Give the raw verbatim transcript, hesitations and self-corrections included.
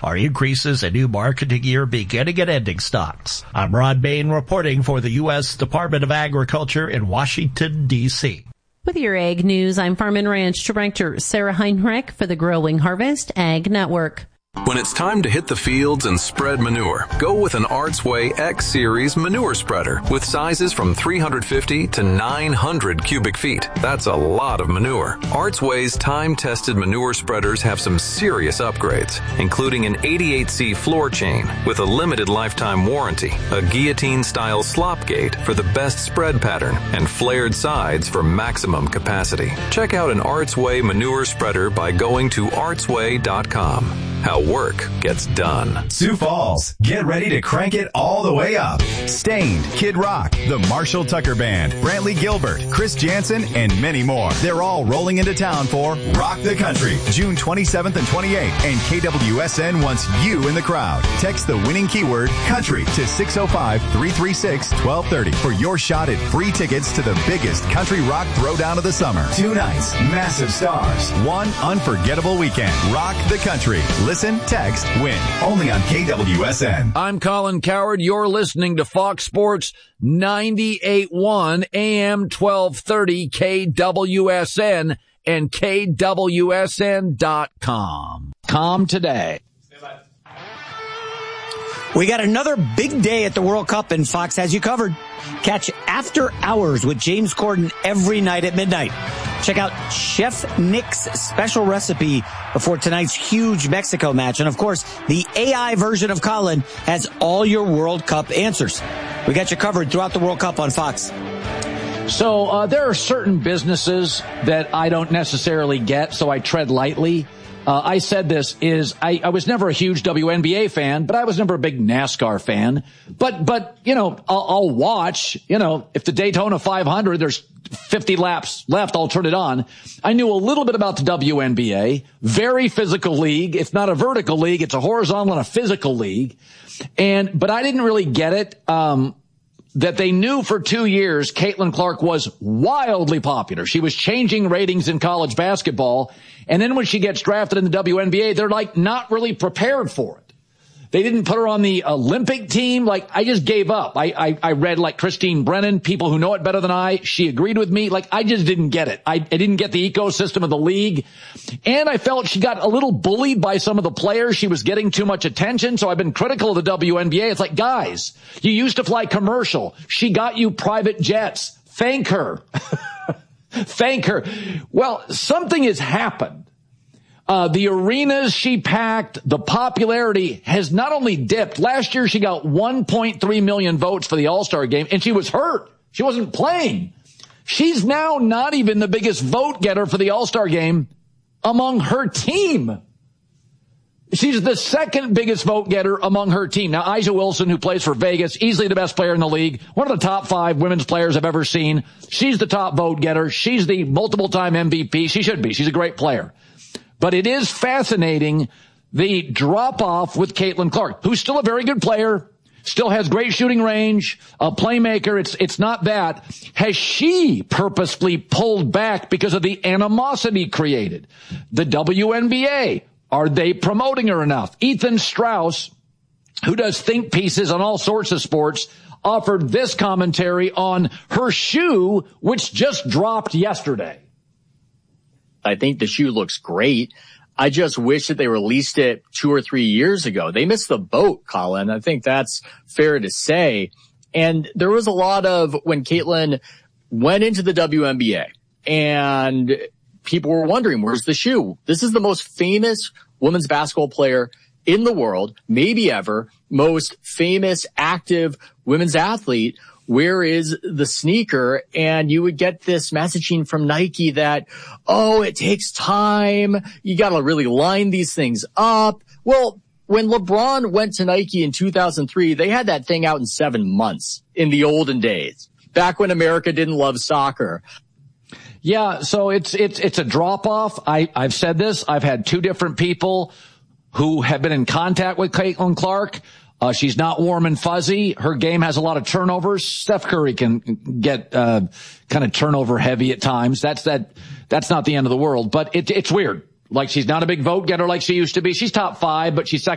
are increases in new marketing year beginning and ending stocks. I'm Ron Bain reporting for the U S Department of Agriculture in Washington, D C With your ag news, I'm Farm and Ranch Director Sarah Heinrich for the Growing Harvest Ag Network. When it's time to hit the fields and spread manure, go with an Artsway X-Series manure spreader with sizes from three hundred fifty to nine hundred cubic feet. That's a lot of manure. Artsway's time-tested manure spreaders have some serious upgrades, including an eighty-eight C floor chain with a limited lifetime warranty, a guillotine-style slop gate for the best spread pattern, and flared sides for maximum capacity. Check out an Artsway manure spreader by going to artsway dot com. How work gets done. Sioux Falls, get ready to crank it all the way up. Stained, Kid Rock, the Marshall Tucker Band, Brantley Gilbert, Chris Jansen, and many more. They're all rolling into town for Rock the Country, June twenty-seventh and twenty-eighth, and K W S N wants you in the crowd. Text the winning keyword country to six oh five, three three six, one two three oh for your shot at free tickets to the biggest country rock throwdown of the summer. Two nights, massive stars, one unforgettable weekend. Rock the Country. Listen, text, win. Only on K W S N. I'm Colin Coward. You're listening to Fox Sports ninety-eight point one A M twelve thirty K W S N and K W S N dot com. Com today. We got another big day at the World Cup, and Fox has you covered. Catch After Hours with James Corden every night at midnight. Check out Chef Nick's special recipe before tonight's huge Mexico match. And, of course, the A I version of Colin has all your World Cup answers. We got you covered throughout the World Cup on Fox. So uh, there are certain businesses that I don't necessarily get, so I tread lightly. Uh, I said this is, I, I was never a huge W N B A fan, but I was never a big NASCAR fan. But, but, you know, I'll, I'll watch, you know, if the Daytona five hundred, there's fifty laps left, I'll turn it on. I knew a little bit about the W N B A. Very physical league. It's not a vertical league. It's a horizontal and a physical league. And, but I didn't really get it. Um, that they knew for two years Caitlin Clark was wildly popular. She was changing ratings in college basketball. And then when she gets drafted in the W N B A, they're like not really prepared for it. They didn't put her on the Olympic team. Like, I just gave up. I, I, I read like Christine Brennan, people who know it better than I. She agreed with me. Like, I just didn't get it. I, I didn't get the ecosystem of the league. And I felt she got a little bullied by some of the players. She was getting too much attention. So I've been critical of the W N B A. It's like, guys, you used to fly commercial. She got you private jets. Thank her. Thank her. Well, something has happened. Uh, the arenas she packed, the popularity has not only dipped. Last year she got one point three million votes for the All-Star game, and she was hurt. She wasn't playing. She's now not even the biggest vote getter for the All-Star game among her team. She's the second biggest vote getter among her team. Now, A'ja Wilson, who plays for Vegas, easily the best player in the league, one of the top five women's players I've ever seen. She's the top vote getter. She's the multiple-time M V P. She should be. She's a great player. But it is fascinating, the drop-off with Caitlin Clark, who's still a very good player, still has great shooting range, a playmaker. It's, it's not that. Has she purposefully pulled back because of the animosity created? The W N B A, are they promoting her enough? Ethan Strauss, who does think pieces on all sorts of sports, offered this commentary on her shoe, which just dropped yesterday. I think the shoe looks great. I just wish that they released it two or three years ago. They missed the boat, Colin. I think that's fair to say. And there was a lot of when Caitlin went into the W N B A and people were wondering, where's the shoe? This is the most famous women's basketball player in the world, maybe ever, most famous active women's athlete. Where is the sneaker? And you would get this messaging from Nike that, oh, it takes time. You got to really line these things up. Well, when LeBron went to Nike in two thousand three, they had that thing out in seven months in the olden days, back when America didn't love soccer. Yeah, so it's it's it's a drop-off. I, I've said this. I've had two different people who have been in contact with Caitlin Clark. Uh, she's not warm and fuzzy. Her game has a lot of turnovers. Steph Curry can get, uh, kind of turnover heavy at times. That's that, that's not the end of the world, but it, it's weird. Like, she's not a big vote getter like she used to be. She's top five, but she's second